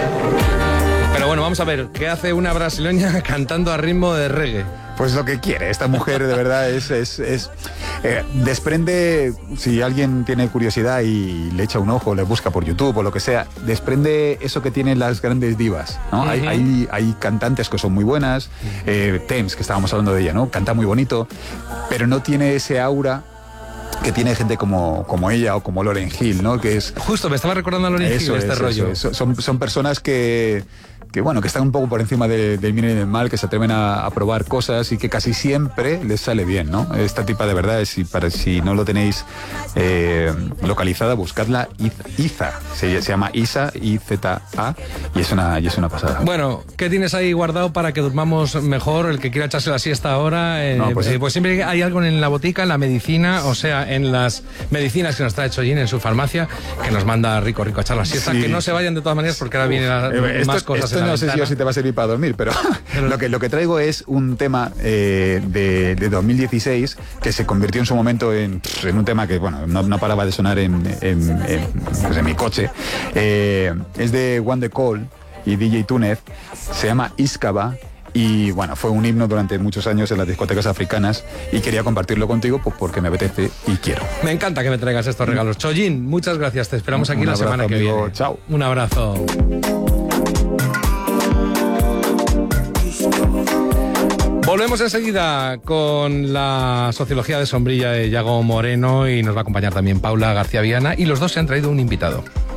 Pero bueno, vamos a ver, ¿qué hace una brasileña cantando a ritmo de reggae? Pues lo que quiere. Esta mujer de verdad desprende, si alguien tiene curiosidad y le echa un ojo, le busca por YouTube o lo que sea, desprende eso que tienen las grandes divas, ¿no? Hay cantantes que son muy buenas, Thames, que estábamos hablando de ella, ¿no? Canta muy bonito, pero no tiene ese aura que tiene gente como ella o como Lauryn Hill, ¿no? Que es... Justo, me estaba recordando a Lauryn Hill este rollo. Son personas que están un poco por encima del bien y del mal, que se atreven a probar cosas y que casi siempre les sale bien, ¿no? Esta tipa de verdad, si no lo tenéis localizada, buscadla. Iza, se llama Isa, I-Z-A, y es una pasada. Bueno, ¿qué tienes ahí guardado para que durmamos mejor? El que quiera echarse la siesta ahora, pues siempre hay algo en la botica, en la medicina, o sea, en las medicinas que nos trae Chollín en su farmacia, que nos manda rico a echar la siesta, que no se vayan de todas maneras porque ahora vienen más cosas. No sé si te va a servir para dormir, pero lo que traigo es un tema de 2016 que se convirtió en su momento en un tema que no paraba de sonar en mi coche. Es de One The Call y DJ Túnez, se llama Iskaba. Y bueno, fue un himno durante muchos años en las discotecas africanas y quería compartirlo contigo pues porque me apetece y quiero. Me encanta que me traigas estos regalos. Chollín, muchas gracias. Te esperamos aquí la semana que viene. Chao. Un abrazo. Volvemos enseguida con la sociología de sombrilla de Yago Moreno y nos va a acompañar también Paula García Viana y los dos se han traído un invitado.